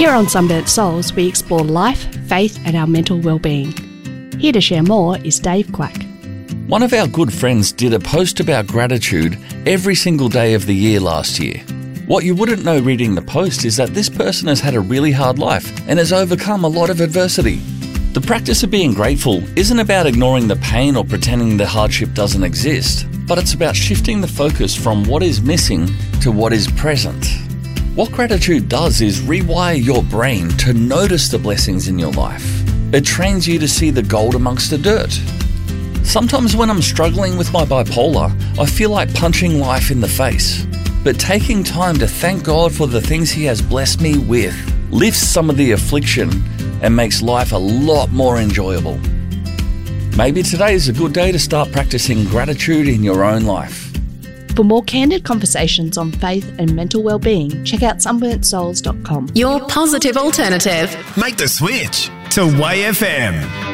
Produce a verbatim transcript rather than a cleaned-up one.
Here on Sunburnt Souls, we explore life, faith and our mental well-being. Here to share more is Dave Quack. One of our good friends did a post about gratitude every single day of the year last year. What you wouldn't know reading the post is that this person has had a really hard life and has overcome a lot of adversity. The practice of being grateful isn't about ignoring the pain or pretending the hardship doesn't exist, but it's about shifting the focus from what is missing to what is present. What gratitude does is rewire your brain to notice the blessings in your life. It trains you to see the gold amongst the dirt. Sometimes when I'm struggling with my bipolar, I feel like punching life in the face. But taking time to thank God for the things He has blessed me with lifts some of the affliction and makes life a lot more enjoyable. Maybe today is a good day to start practicing gratitude in your own life. For more candid conversations on faith and mental well-being, check out sunburnt souls dot com. Your positive alternative. Make the switch to Y F M.